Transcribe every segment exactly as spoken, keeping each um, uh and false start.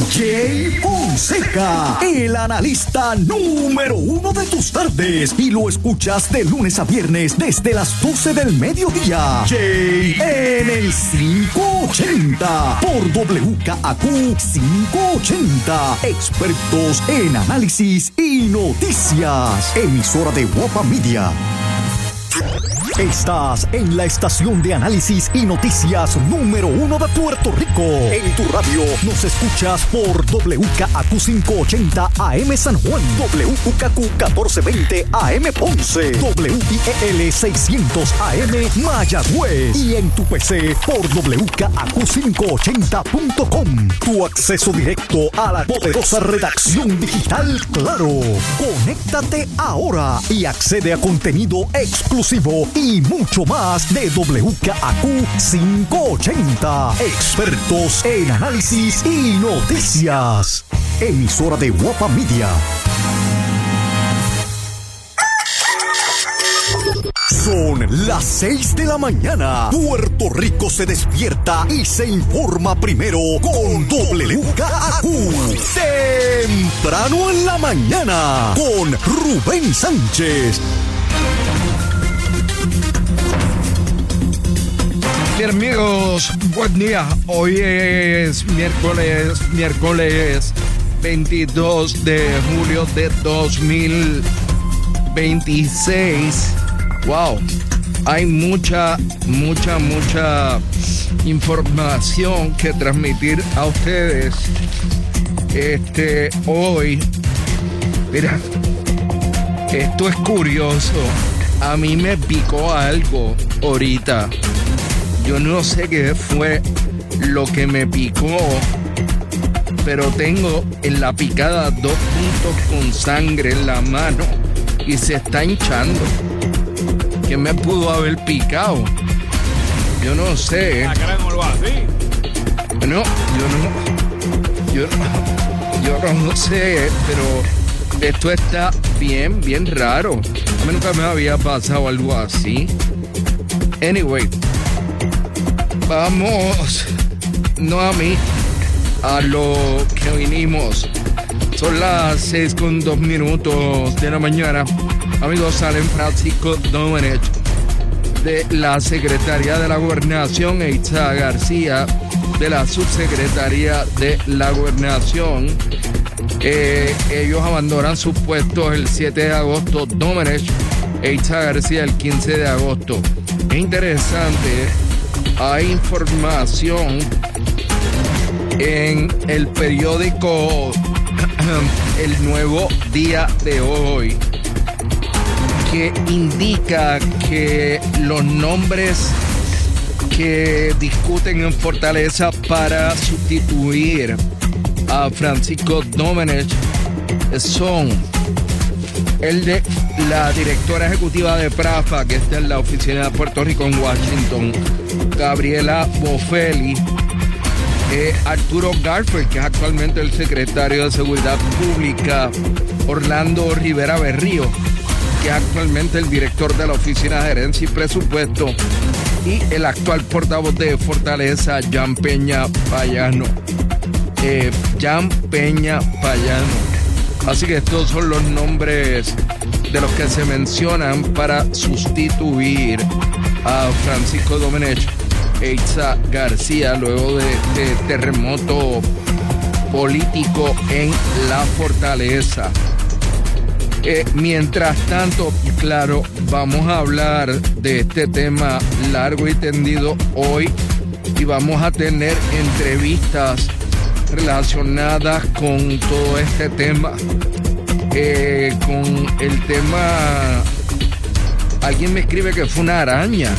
Jay Fonseca, el analista número uno de tus tardes, y lo escuchas de lunes a viernes desde las doce del mediodía. Jay en el quinientos ochenta por W K A Q quinientos ochenta, expertos en análisis y noticias. Emisora de Guapa Media. Estás en la estación de análisis y noticias número uno de Puerto Rico. En tu radio nos escuchas por W K A Q quinientos ochenta A M San Juan, W K A Q catorce veinte A M Ponce, W I E L seiscientos A M Mayagüez y en tu P C por W K A Q quinientos ochenta punto com. Tu acceso directo a la poderosa redacción digital Claro. Conéctate ahora y accede a contenido exclusivo y mucho más de W K A Q quinientos ochenta. Expertos en análisis y noticias. Emisora de Guapa Media. Son las seis de la mañana. Puerto Rico se despierta y se informa primero con W K A Q. Temprano en la mañana con Rubén Sánchez. Bien, amigos, buen día. Hoy es miércoles, miércoles veintidós de julio de dos mil veintiséis. Wow, hay mucha, mucha, mucha información que transmitir a ustedes. Este, hoy, mira, esto es curioso. A mí me picó algo ahorita. Yo no sé qué fue lo que me picó, pero tengo en la picada dos puntos con sangre en la mano y se está hinchando. ¿Qué me pudo haber picado? Yo no sé. ¿La cara no lo hace? No, yo no. Yo, yo no sé, pero esto está bien, bien raro. A mí nunca me había pasado algo así. Anyway. Vamos, no a mí, a lo que vinimos. Son las seis con dos minutos de la mañana. Amigos, salen Francisco Domenech de la Secretaría de la Gobernación e Itza García de la Subsecretaría de la Gobernación. Eh, ellos abandonan sus puestos el siete de agosto, Domenech e Itza García el quince de agosto. Es interesante. Hay información en el periódico El Nuevo Día de hoy que indica que los nombres que discuten en Fortaleza para sustituir a Francisco Domenech son el de la directora ejecutiva de PRAFA, que está en la oficina de Puerto Rico en Washington, Gabriela Bofelli, eh, Arturo Garfield, que es actualmente el secretario de Seguridad Pública, Orlando Rivera Berrío, que es actualmente el director de la Oficina de Gerencia y Presupuesto, y el actual portavoz de Fortaleza, Jan Peña Payano. Eh, Jan Peña Payano. Así que estos son los nombres de los que se mencionan para sustituir a Francisco Domenech e Itza García luego de este terremoto político en la Fortaleza. Eh, mientras tanto, claro, vamos a hablar de este tema largo y tendido hoy y vamos a tener entrevistas relacionadas con todo este tema, eh, con el tema. Alguien me escribe que fue una araña,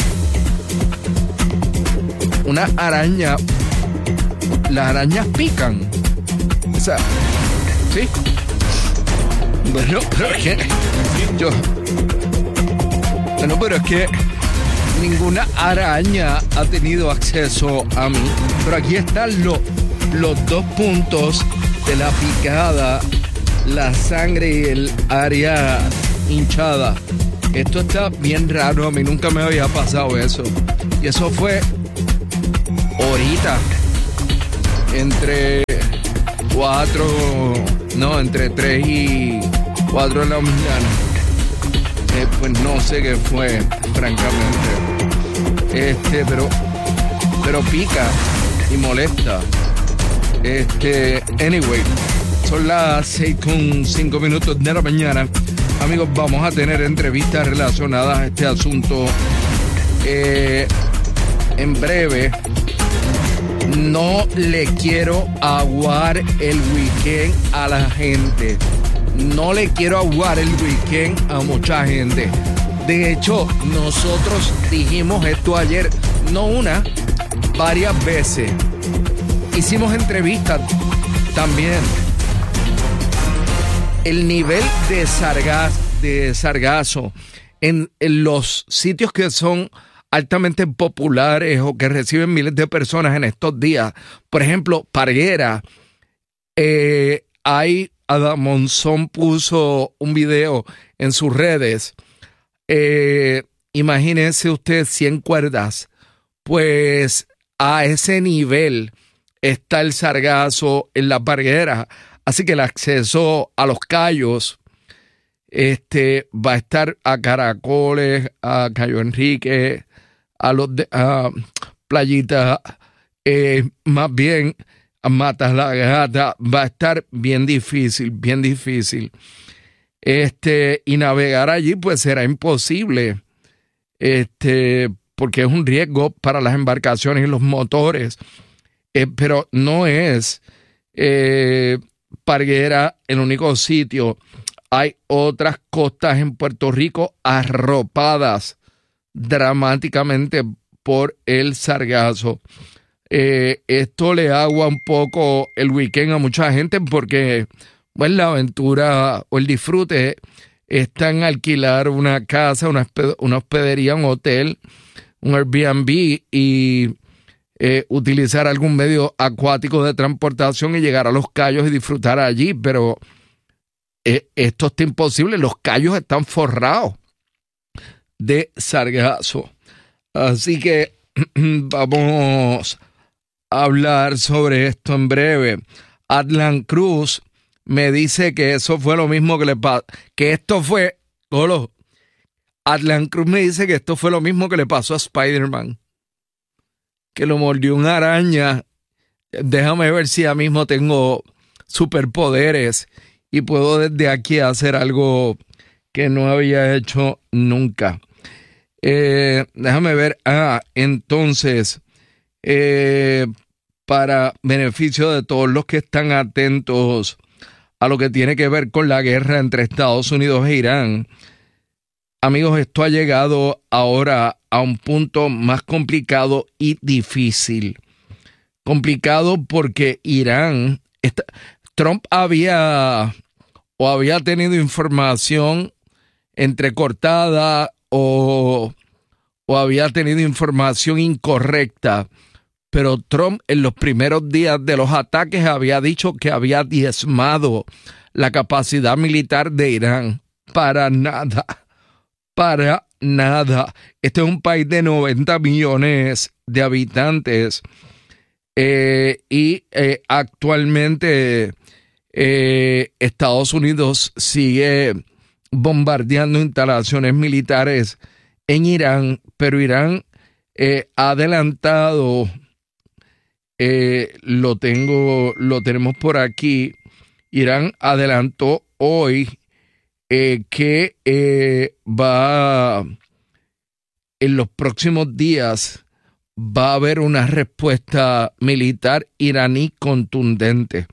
una araña. Las arañas pican, o sea, sí. Bueno, pero es que yo, bueno, pero es que ninguna araña ha tenido acceso a mí. Pero aquí están los los dos puntos de la picada, la sangre y el área hinchada. Esto está bien raro, a mí nunca me había pasado eso. Y eso fue ahorita, entre cuatro, no, entre tres y cuatro de la mañana. Eh, pues no sé qué fue, francamente. Este, pero, pero pica y molesta. Este, anyway, son las seis con cinco minutos de la mañana. Amigos, vamos a tener entrevistas relacionadas a este asunto eh, en breve. No le quiero aguar el weekend a la gente. No le quiero aguar el weekend a mucha gente. De hecho, nosotros dijimos esto ayer, no una, varias veces. Hicimos entrevistas también. El nivel de sargazo, de sargazo en, en los sitios que son altamente populares o que reciben miles de personas en estos días. Por ejemplo, Parguera. Eh, hay, Adam Monzón puso un video en sus redes. Eh, imagínense usted cien cuerdas. Pues a ese nivel está el sargazo en la Parguera. Así que el acceso a los cayos este, va a estar a Caracoles, a Cayo Enrique, a los de, a Playita, eh, más bien a Matas la Gata. Va a estar bien difícil, bien difícil. Este, y navegar allí pues será imposible, este, porque es un riesgo para las embarcaciones y los motores. Eh, pero no es eh, Parguera el único sitio. Hay otras costas en Puerto Rico arropadas dramáticamente por el sargazo. Eh, esto le agua un poco el weekend a mucha gente porque pues, la aventura o el disfrute está en alquilar una casa, una, una hospedería, un hotel, un Airbnb y eh, utilizar algún medio acuático de transportación y llegar a los cayos y disfrutar allí, pero eh, esto está imposible. Los cayos están forrados de sargazo. Así que vamos a hablar sobre esto en breve. Adlan Cruz me dice que eso fue lo mismo que le pasó, que esto fue, Golo, Adlan Cruz me dice que esto fue lo mismo que le pasó a Spider-Man, que lo mordió una araña. Déjame ver si ya mismo tengo superpoderes y puedo desde aquí hacer algo que no había hecho nunca. Eh, déjame ver. Ah, entonces, eh, para beneficio de todos los que están atentos a lo que tiene que ver con la guerra entre Estados Unidos e Irán, amigos, esto ha llegado ahora a un punto más complicado y difícil. Complicado porque Irán, está, Trump había o había tenido información entrecortada o, o había tenido información incorrecta, pero Trump en los primeros días de los ataques había dicho que había diezmado la capacidad militar de Irán. Para nada, para nada. Este es un país de noventa millones de habitantes eh, y eh, actualmente eh, Estados Unidos sigue bombardeando instalaciones militares en Irán, pero Irán eh, ha adelantado, eh, lo tengo, lo tenemos por aquí. Irán adelantó hoy eh, que eh, va en los próximos días va a haber una respuesta militar iraní contundente.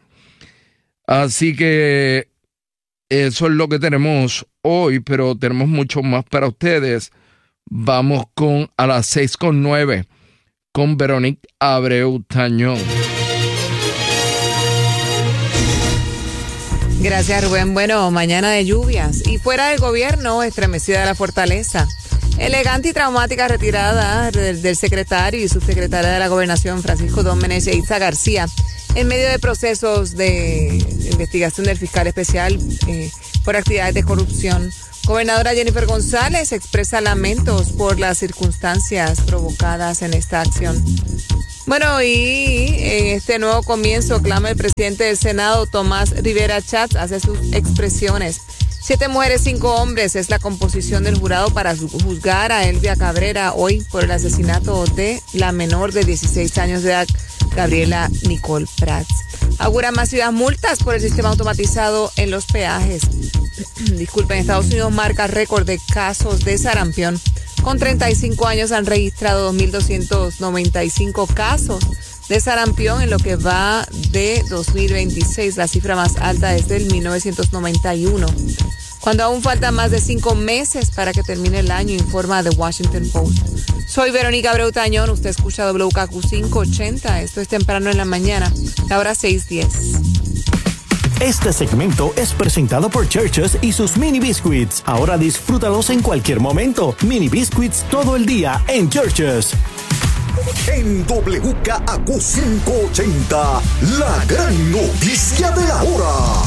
Así que eso es lo que tenemos hoy, pero tenemos mucho más para ustedes. Vamos con a las seis con nueve con Veronique Abreu Tañón. Gracias, Rubén. Bueno, mañana de lluvias y fuera del gobierno, estremecida de la fortaleza. Elegante y traumática retirada del, del secretario y subsecretaria de la Gobernación, Francisco Dómenes e Itza García, en medio de procesos de investigación del fiscal especial eh, por actividades de corrupción. Gobernadora Jennifer González expresa lamentos por las circunstancias provocadas en esta acción. Bueno, y en este nuevo comienzo clama el presidente del Senado, Tomás Rivera Chats, hace sus expresiones. Siete mujeres, cinco hombres es la composición del jurado para juzgar a Elvia Cabrera hoy por el asesinato de la menor de dieciséis años de edad, Gabriela Nicole Prats. Augura masivas multas por el sistema automatizado en los peajes. Disculpen, Estados Unidos marca récord de casos de sarampión. Con treinta y cinco años han registrado dos mil doscientos noventa y cinco casos de sarampión en lo que va de dos mil veintiséis, la cifra más alta desde el mil novecientos noventa y uno. Cuando aún faltan más de cinco meses para que termine el año, informa The Washington Post. Soy Verónica Abreu Tañón, usted escucha W K Q quinientos ochenta, esto es temprano en la mañana, la hora seis diez. Este segmento es presentado por Churches y sus mini biscuits. Ahora disfrútalos en cualquier momento. Mini biscuits todo el día en Churches. En W K Q quinientos ochenta, la gran noticia de la hora.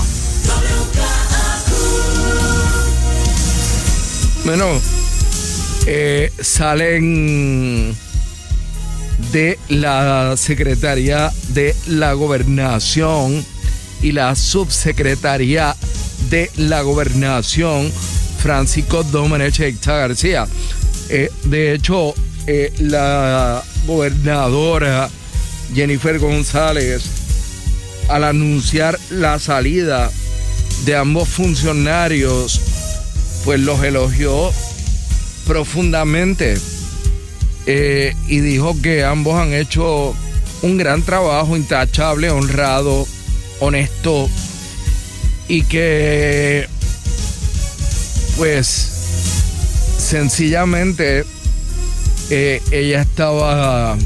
Bueno, eh, salen de la Secretaría de la Gobernación y la Subsecretaría de la Gobernación, Francisco Domenech Eita García. Eh, de hecho, eh, la gobernadora Jennifer González, al anunciar la salida de ambos funcionarios, pues los elogió profundamente eh, y dijo que ambos han hecho un gran trabajo, intachable, honrado, honesto, y que pues sencillamente eh, ella estaba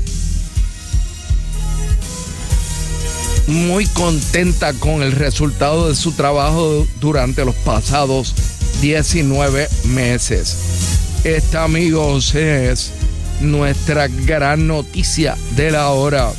muy contenta con el resultado de su trabajo durante los pasados diecinueve meses. Esta, amigos, es nuestra gran noticia de la hora.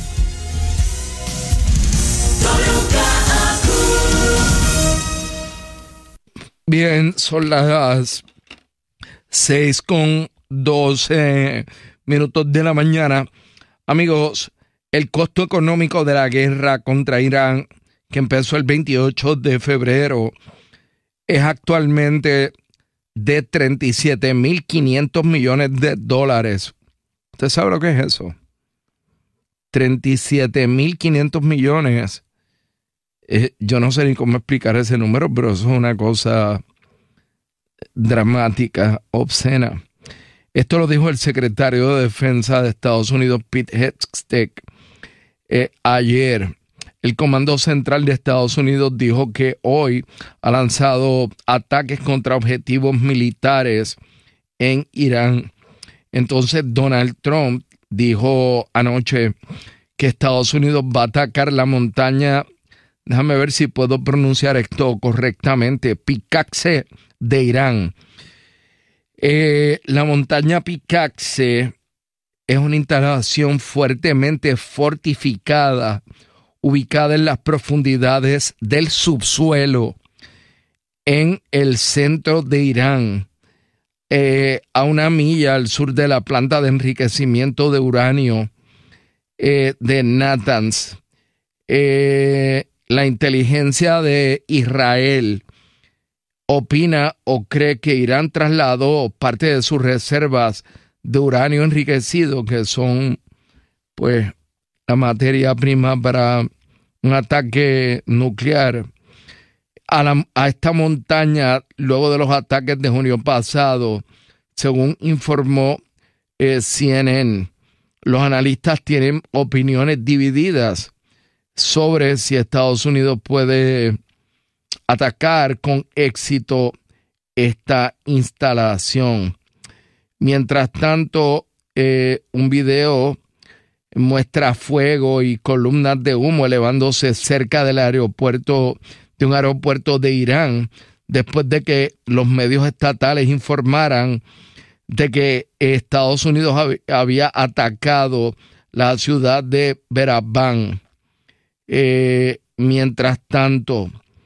Bien, son las seis con doce minutos de la mañana. Amigos, el costo económico de la guerra contra Irán, que empezó el veintiocho de febrero, es actualmente de treinta y siete mil quinientos millones de dólares. ¿Usted sabe lo que es eso? treinta y siete mil quinientos millones. Eh, yo no sé ni cómo explicar ese número, pero eso es una cosa dramática, obscena. Esto lo dijo el secretario de Defensa de Estados Unidos, Pete Hegseth, eh, ayer. El Comando Central de Estados Unidos dijo que hoy ha lanzado ataques contra objetivos militares en Irán. Entonces Donald Trump dijo anoche que Estados Unidos va a atacar la montaña, déjame ver si puedo pronunciar esto correctamente, Pikaxe de Irán. Eh, la montaña Pikaxe es una instalación fuertemente fortificada ubicada en las profundidades del subsuelo en el centro de Irán, eh, a una milla al sur de la planta de enriquecimiento de uranio eh, de Natanz. Eh, la inteligencia de Israel opina o cree que Irán trasladó parte de sus reservas de uranio enriquecido, que son pues la materia prima para un ataque nuclear, a, la, a esta montaña luego de los ataques de junio pasado, según informó eh, C N N. Los analistas tienen opiniones divididas sobre si Estados Unidos puede atacar con éxito esta instalación. Mientras tanto, eh, un video muestra fuego y columnas de humo elevándose cerca del aeropuerto, de un aeropuerto de Irán, después de que los medios estatales informaran de que Estados Unidos hab- había atacado la ciudad de Beraván. Eh, mientras tanto,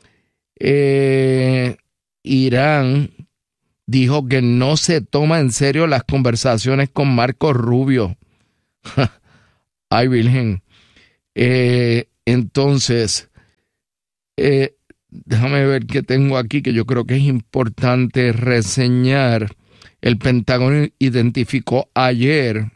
eh, Irán dijo que no se toma en serio las conversaciones con Marco Rubio. Ay, Virgen. Eh, entonces, eh, déjame ver qué tengo aquí, que yo creo que es importante reseñar. El Pentágono identificó ayer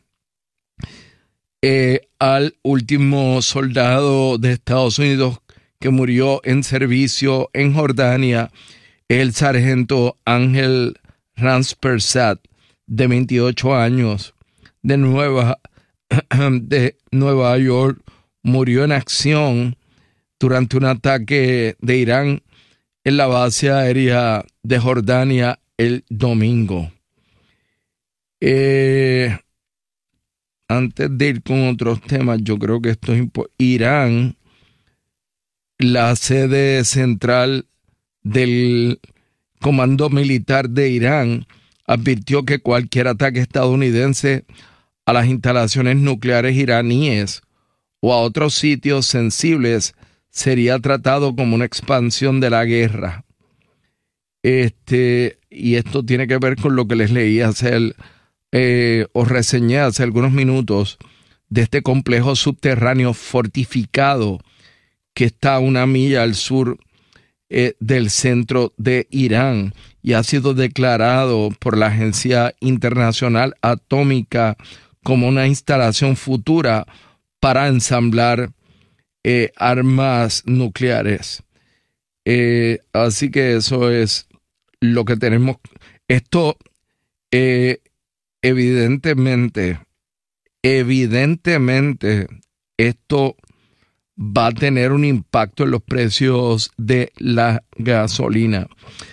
eh, al último soldado de Estados Unidos que murió en servicio en Jordania, el sargento Ángel Rampersad, de veintiocho años, de Nueva, de Nueva York, murió en acción durante un ataque de Irán en la base aérea de Jordania el domingo. Eh, antes de ir con otros temas, yo creo que esto es importante. Irán, la sede central del Comando Militar de Irán, advirtió que cualquier ataque estadounidense a las instalaciones nucleares iraníes o a otros sitios sensibles sería tratado como una expansión de la guerra. Este, y esto tiene que ver con lo que les leí hace eh, o reseñé hace algunos minutos de este complejo subterráneo fortificado que está a una milla al sur eh, del centro de Irán y ha sido declarado por la Agencia Internacional Atómica como una instalación futura para ensamblar eh, armas nucleares. Eh, así que eso es lo que tenemos. Esto eh, evidentemente, evidentemente, esto va a tener un impacto en los precios de la gasolina.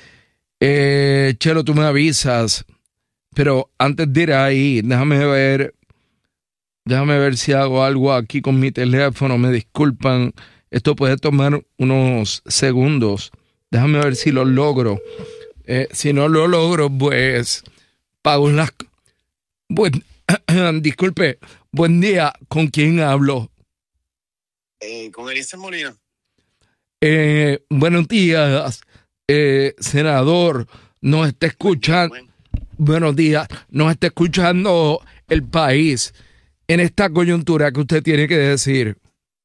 Eh, Chelo, tú me avisas, pero antes de ir ahí, déjame ver, déjame ver si hago algo aquí con mi teléfono. Me disculpan, esto puede tomar unos segundos. Déjame ver si lo logro. Eh, si no lo logro, pues pago las... Buen... Disculpe, buen día. ¿Con quién hablo? Eh, con Eliezer Molina. Eh, buenos días, eh, senador. Nos está escuchando. Bueno. Buenos días. Nos está escuchando el país en esta coyuntura que usted tiene que decir.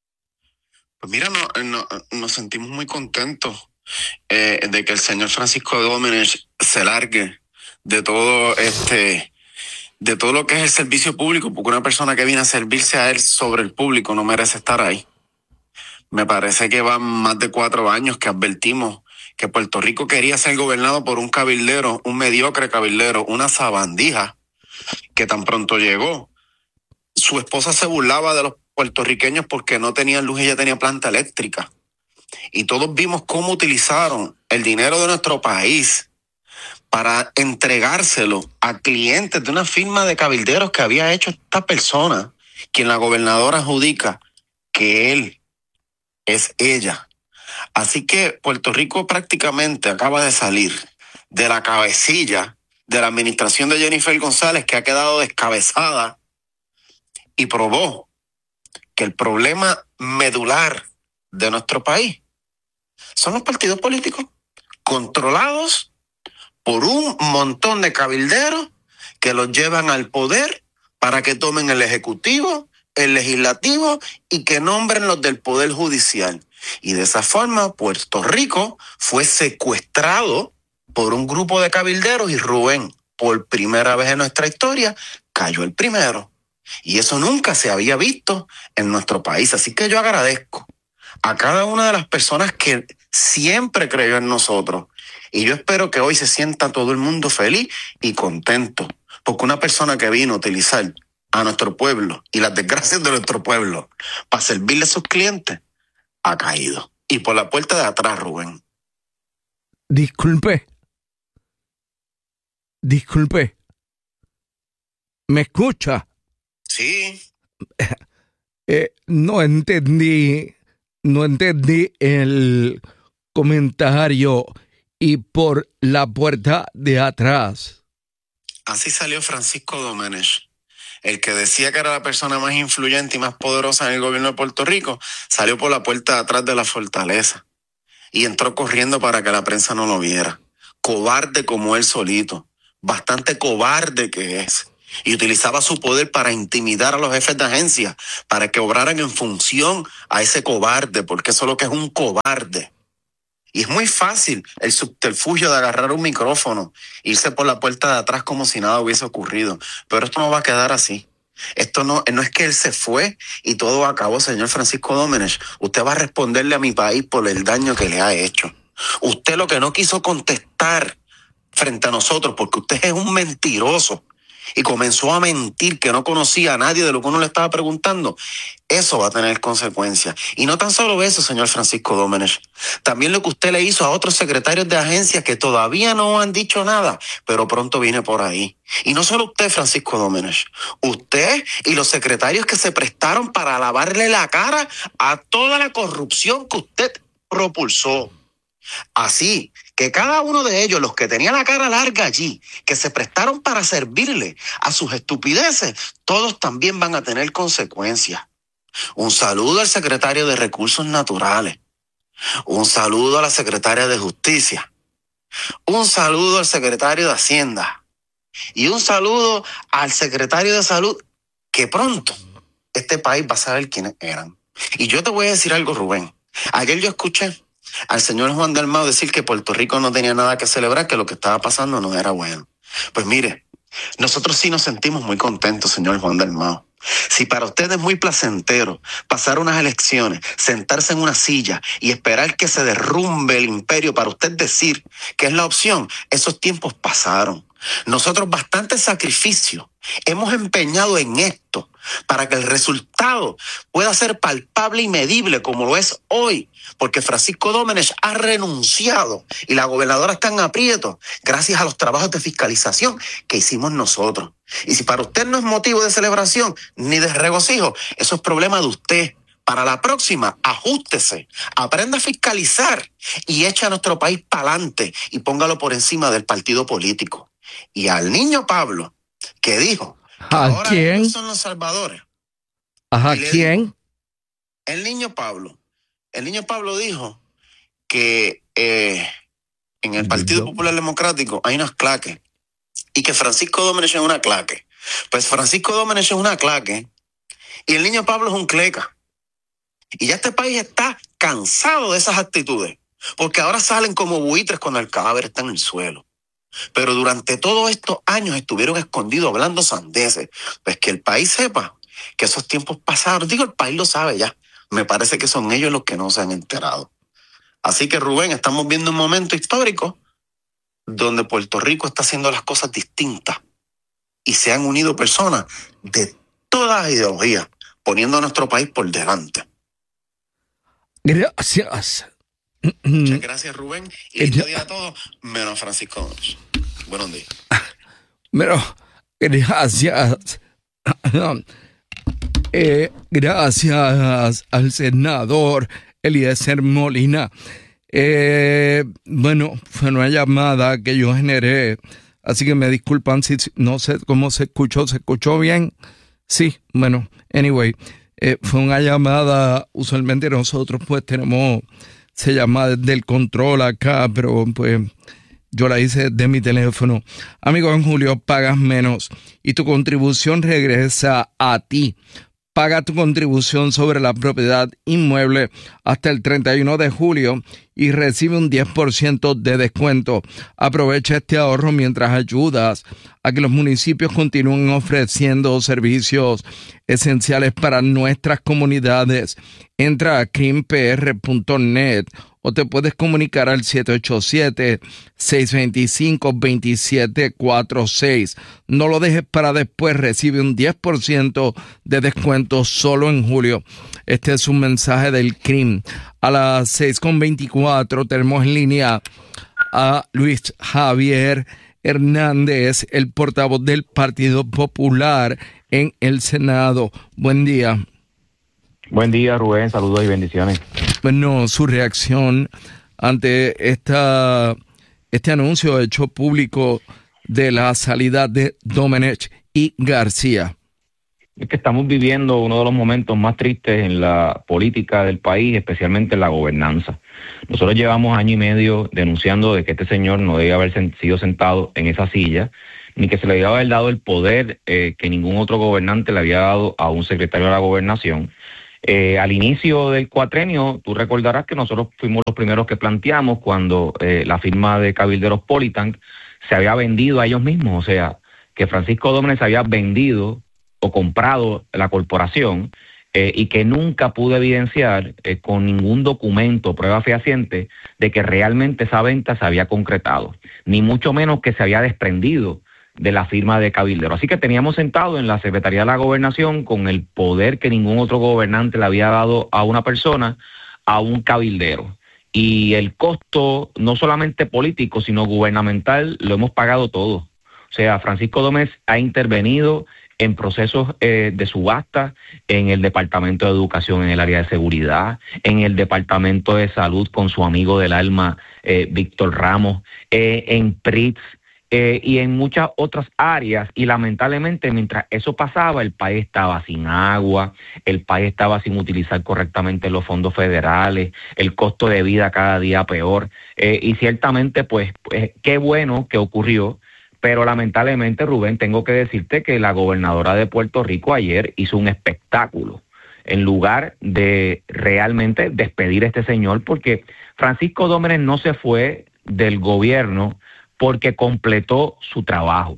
Pues mira, no, no, nos sentimos muy contentos eh, de que el señor Francisco Domenech se largue de todo este, de todo lo que es el servicio público, porque una persona que viene a servirse a él sobre el público no merece estar ahí. Me parece que van más de cuatro años que advertimos que Puerto Rico quería ser gobernado por un cabildero, un mediocre cabildero, una sabandija, que tan pronto llegó. Su esposa se burlaba de los puertorriqueños porque no tenían luz y ella tenía planta eléctrica. Y todos vimos cómo utilizaron el dinero de nuestro país para entregárselo a clientes de una firma de cabilderos que había hecho esta persona, quien la gobernadora adjudica que él es ella. Así que Puerto Rico prácticamente acaba de salir de la cabecilla de la administración de Jennifer González, que ha quedado descabezada, y probó que el problema medular de nuestro país son los partidos políticos controlados por un montón de cabilderos que los llevan al poder para que tomen el ejecutivo, el legislativo y que nombren los del poder judicial. Y de esa forma Puerto Rico fue secuestrado por un grupo de cabilderos y Rubén, por primera vez en nuestra historia, cayó el primero. Y eso nunca se había visto en nuestro país. Así que yo agradezco a cada una de las personas que siempre creyó en nosotros. Y yo espero que hoy se sienta todo el mundo feliz y contento. Porque una persona que vino a utilizar a nuestro pueblo y las desgracias de nuestro pueblo para servirle a sus clientes, ha caído. Y por la puerta de atrás, Rubén. Disculpe. Disculpe. ¿Me escucha? Sí. Eh, no entendí, no entendí el comentario y por la puerta de atrás. Así salió Francisco Domenech, el que decía que era la persona más influyente y más poderosa en el gobierno de Puerto Rico, salió por la puerta de atrás de la fortaleza y entró corriendo para que la prensa no lo viera. Cobarde como él solito, bastante cobarde que es. y utilizaba su poder para intimidar a los jefes de agencia, para que obraran en función a ese cobarde, porque eso es lo que es un cobarde. Y es muy fácil el subterfugio de agarrar un micrófono, irse por la puerta de atrás como si nada hubiese ocurrido. Pero esto no va a quedar así. Esto no, no es que él se fue y todo acabó, señor Francisco Domenech. Usted va a responderle a mi país por el daño que le ha hecho. Usted lo que no quiso contestar frente a nosotros, porque usted es un mentiroso y comenzó a mentir que no conocía a nadie de lo que uno le estaba preguntando, eso va a tener consecuencias. Y no tan solo eso, señor Francisco Domenech, también lo que usted le hizo a otros secretarios de agencias que todavía no han dicho nada, pero pronto viene por ahí. Y no solo usted, Francisco Domenech, usted y los secretarios que se prestaron para lavarle la cara a toda la corrupción que usted propulsó. Así que cada uno de ellos, los que tenían la cara larga allí, que se prestaron para servirle a sus estupideces, todos también van a tener consecuencias. Un saludo al secretario de Recursos Naturales. Un saludo a la secretaria de Justicia. Un saludo al secretario de Hacienda. Y un saludo al secretario de Salud, que pronto este país va a saber quiénes eran. Y yo te voy a decir algo, Rubén. Ayer yo escuché al señor Juan Dalmau decir que Puerto Rico no tenía nada que celebrar, que lo que estaba pasando no era bueno. Pues mire, nosotros sí nos sentimos muy contentos, señor Juan Dalmau. Si para usted es muy placentero pasar unas elecciones, sentarse en una silla y esperar que se derrumbe el imperio para usted decir que es la opción, esos tiempos pasaron. Nosotros bastante sacrificio hemos empeñado en esto para que el resultado pueda ser palpable y medible como lo es hoy, porque Francisco Domenech ha renunciado y la gobernadora está en aprieto gracias a los trabajos de fiscalización que hicimos nosotros. Y si para usted no es motivo de celebración ni de regocijo, eso es problema de usted. Para la próxima, ajústese, aprenda a fiscalizar y eche a nuestro país para adelante y póngalo por encima del partido político. Y al niño Pablo, que dijo, ¿a ahora quién? ellos son los salvadores. ¿A Y le quién? dijo, el niño Pablo, el niño Pablo dijo que eh, en el Partido Popular Democrático hay unas claques y que Francisco Domenech es una claque. Pues Francisco Domenech es una claque y el niño Pablo es un cleca. Y ya este país está cansado de esas actitudes, porque ahora salen como buitres cuando el cadáver está en el suelo. Pero durante todos estos años estuvieron escondidos hablando sandeces. Pues que el país sepa que esos tiempos pasaron. Digo, el país lo sabe ya. Me parece que son ellos los que no se han enterado. Así que, Rubén, estamos viendo un momento histórico donde Puerto Rico está haciendo las cosas distintas y se han unido personas de todas las ideologías, poniendo a nuestro país por delante. Gracias. Muchas gracias, Rubén. Y lindo día a todos, menos Francisco Domenech. Buenos días. Pero, gracias. Eh, gracias al senador Eliezer Molina. Eh, bueno, fue una llamada que yo generé, así que me disculpan si no sé cómo se escuchó. ¿Se escuchó bien? Sí, bueno, anyway, eh, fue una llamada. Usualmente nosotros pues tenemos, se llama desde el control acá, pero pues yo la hice desde mi teléfono. Amigo, en julio pagas menos y tu contribución regresa a ti. Paga tu contribución sobre la propiedad inmueble hasta el treinta y uno de julio y recibe un diez por ciento de descuento. Aprovecha este ahorro mientras ayudas a que los municipios continúen ofreciendo servicios esenciales para nuestras comunidades. Entra a crim p r punto net o te puedes comunicar al siete ocho siete, seis dos cinco, dos siete cuatro seis. No lo dejes para después, recibe un diez por ciento de descuento solo en julio. Este es un mensaje del C R I M. A las seis con veinticuatro tenemos en línea a Luis Javier Hernández, el portavoz del Partido Popular en el Senado. Buen día. Buen día, Rubén. Saludos y bendiciones. Bueno, su reacción ante esta, este anuncio hecho público de la salida de Domenech y García. Es que estamos viviendo uno de los momentos más tristes en la política del país, especialmente en la gobernanza. Nosotros llevamos año y medio denunciando de que este señor no debía haber sido sentado en esa silla, ni que se le debía haber dado el poder eh, que ningún otro gobernante le había dado a un secretario de la gobernación. Eh, al inicio del cuatrenio, tú recordarás que nosotros fuimos los primeros que planteamos cuando eh, la firma de cabilderos Politank se había vendido a ellos mismos, o sea, que Francisco Dómenes había vendido o comprado la corporación eh, y que nunca pudo evidenciar eh, con ningún documento, prueba fehaciente, de que realmente esa venta se había concretado, ni mucho menos que se había desprendido de la firma de cabildero. Así que teníamos sentado en la Secretaría de la Gobernación con el poder que ningún otro gobernante le había dado a una persona, a un cabildero. Y el costo, no solamente político, sino gubernamental, lo hemos pagado todo. O sea, Francisco Dómenes ha intervenido en procesos eh, de subasta en el Departamento de Educación, en el área de seguridad, en el Departamento de Salud con su amigo del alma, eh, Víctor Ramos, eh, en P R I T S eh, y en muchas otras áreas. Y lamentablemente, mientras eso pasaba, el país estaba sin agua, el país estaba sin utilizar correctamente los fondos federales, el costo de vida cada día peor. Eh, y ciertamente, pues, pues, qué bueno que ocurrió. Pero lamentablemente, Rubén, tengo que decirte que la gobernadora de Puerto Rico ayer hizo un espectáculo en lugar de realmente despedir a este señor, porque Francisco Dómenes no se fue del gobierno porque completó su trabajo.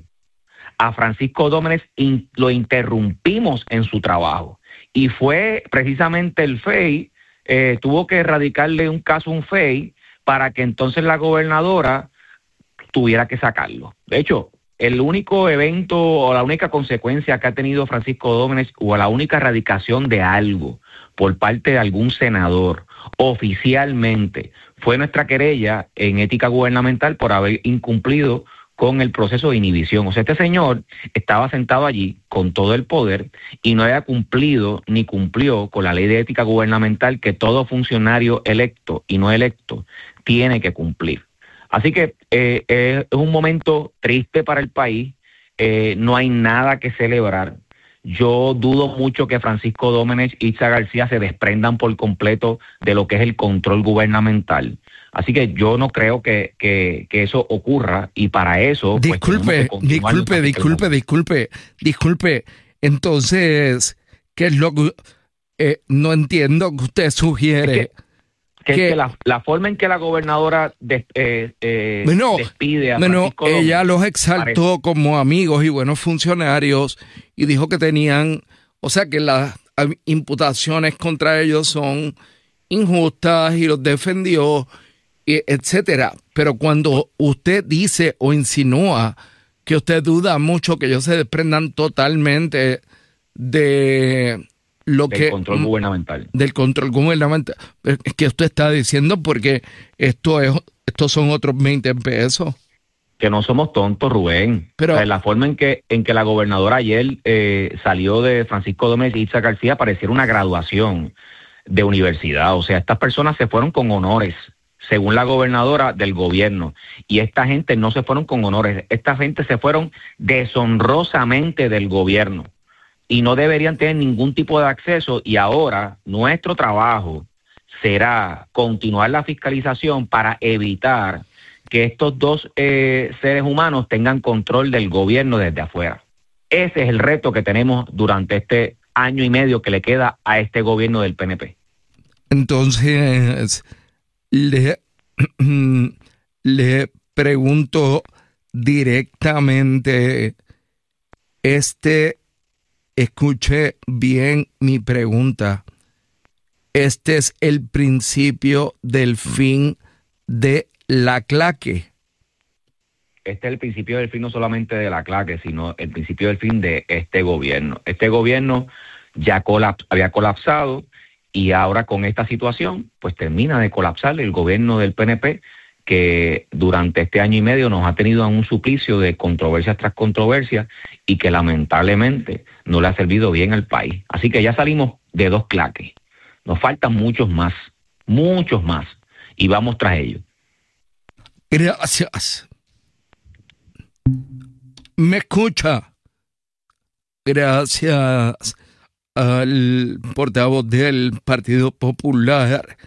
A Francisco Dómenes in, lo interrumpimos en su trabajo y fue precisamente el F E I, eh, tuvo que erradicarle un caso a un F E I para que entonces la gobernadora tuviera que sacarlo. De hecho, el único evento o la única consecuencia que ha tenido Francisco Dómenes o la única erradicación de algo por parte de algún senador oficialmente fue nuestra querella en ética gubernamental por haber incumplido con el proceso de inhibición. O sea, este señor estaba sentado allí con todo el poder y no había cumplido ni cumplió con la ley de ética gubernamental que todo funcionario electo y no electo tiene que cumplir. Así que eh, eh, es un momento triste para el país, eh, no hay nada que celebrar. Yo dudo mucho que Francisco Dómenes y Itza García se desprendan por completo de lo que es el control gubernamental. Así que yo no creo que, que, que eso ocurra y para eso... Disculpe, pues, disculpe, disculpe, disculpe, disculpe. Entonces, ¿qué es lo que... Eh, no entiendo que usted sugiere... Es que, que, que, es que la, la forma en que la gobernadora de, eh, eh, bueno, despide a bueno, Francisco Dómenes, ella los exaltó parece. como amigos y buenos funcionarios y dijo que tenían, o sea que las imputaciones contra ellos son injustas y los defendió, y etcétera. Pero cuando usted dice o insinúa que usted duda mucho que ellos se desprendan totalmente de lo del que control gubernamental. Del control gubernamental. Es que usted está diciendo porque esto es, estos son otros veinte pesos. Que no somos tontos, Rubén. Pero o sea, la forma en que en que la gobernadora ayer eh, salió de Francisco Dómenes y Itza García pareciera una graduación de universidad. O sea, estas personas se fueron con honores, según la gobernadora del gobierno. Y esta gente no se fueron con honores. Esta gente se fueron deshonrosamente del gobierno. Y no deberían tener ningún tipo de acceso, y ahora nuestro trabajo será continuar la fiscalización para evitar que estos dos eh, seres humanos tengan control del gobierno desde afuera. Ese es el reto que tenemos durante este año y medio que le queda a este gobierno del P N P. Entonces, le, le pregunto directamente, este... Escuche bien mi pregunta. Este es el principio del fin de la claque. Este es el principio del fin no solamente de la claque, sino el principio del fin de este gobierno. Este gobierno ya colaps- había colapsado y ahora con esta situación, pues termina de colapsar el gobierno del P N P, que durante este año y medio nos ha tenido a un suplicio de controversias tras controversias y que lamentablemente no le ha servido bien al país. Así que ya salimos de dos claques. Nos faltan muchos más, muchos más, y vamos tras ellos. Gracias. ¿Me escucha? gracias al portavoz del Partido Popular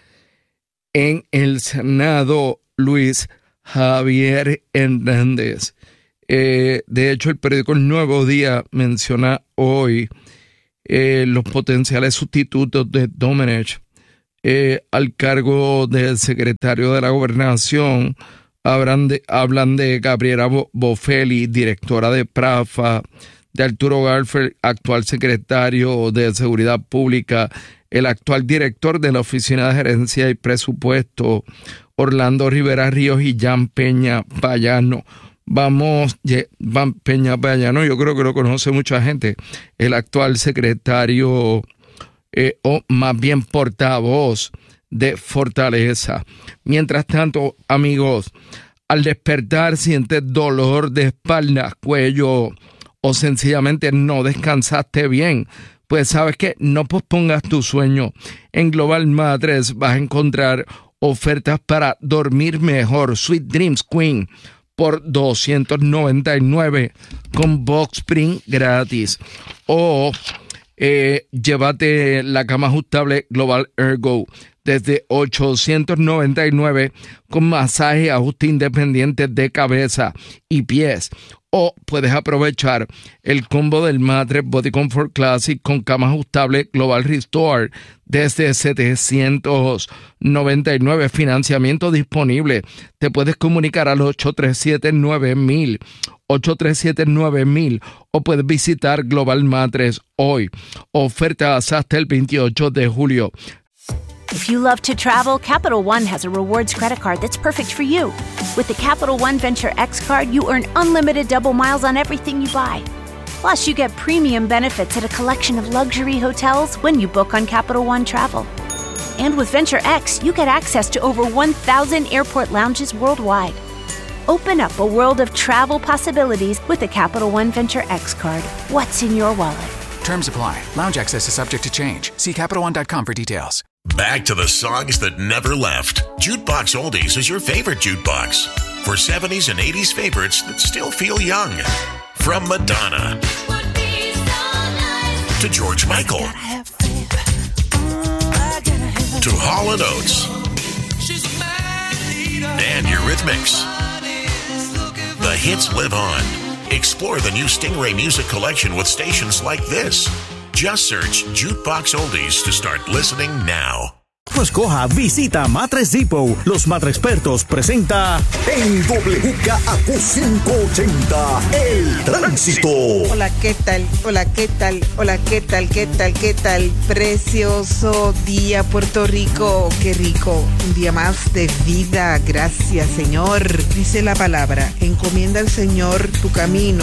en el Senado, Luis Javier Hernández. Eh, de hecho, el periódico El Nuevo Día menciona hoy eh, los potenciales sustitutos de Domenech eh, al cargo del secretario de la Gobernación. Hablan de, hablan de Gabriela Bofelli, directora de PRAFA, de Arturo Garfield, actual secretario de Seguridad Pública, el actual director de la Oficina de Gerencia y Presupuesto, Orlando Rivera Ríos, y Jan Peña Payano. Vamos, Jan Peña Payano, yo creo que lo conoce mucha gente, el actual secretario, eh, o más bien portavoz de Fortaleza. Mientras tanto, amigos, al despertar sientes dolor de espalda, cuello, o sencillamente no descansaste bien, pues sabes que no pospongas tu sueño. En Global Mattress vas a encontrar ofertas para dormir mejor. Sweet Dreams Queen por doscientos noventa y nueve con box spring gratis. O eh, llévate la cama ajustable Global Ergo desde ochocientos noventa y nueve con masaje y ajuste independiente de cabeza y pies. O puedes aprovechar el combo del Mattress Body Comfort Classic con cama ajustable Global Restore desde setecientos noventa y nueve. Financiamiento disponible. Te puedes comunicar al ocho tres siete nueve mil, ocho tres siete nueve mil, o puedes visitar Global Mattress hoy. Ofertas hasta el veintiocho de julio. If you love to travel, Capital One has a rewards credit card that's perfect for you. With the Capital One Venture X card, you earn unlimited double miles on everything you buy. Plus, you get premium benefits at a collection of luxury hotels when you book on Capital One Travel. And with Venture X, you get access to over one thousand airport lounges worldwide. Open up a world of travel possibilities with the Capital One Venture X card. What's in your wallet? Terms apply. Lounge access is subject to change. See Capital One dot com for details. Back to the songs that never left. Jukebox Oldies is your favorite jukebox. For seventies and eighties favorites that still feel young. From Madonna to George Michael to Hall and Oates and Eurythmics. The hits live on. Explore the new Stingray Music Collection with stations like this. Just search Jukebox Oldies to start listening now. No escoja, visita Mattress Depot. Los Mattrexpertos presenta en W K A Q quinientos ochenta El Tránsito. Hola, ¿qué tal? Hola, ¿qué tal? Hola, ¿qué tal? ¿Qué tal? ¿Qué tal? Precioso día, Puerto Rico. Qué rico. Un día más de vida. Gracias, Señor. Dice la palabra, encomienda al Señor tu camino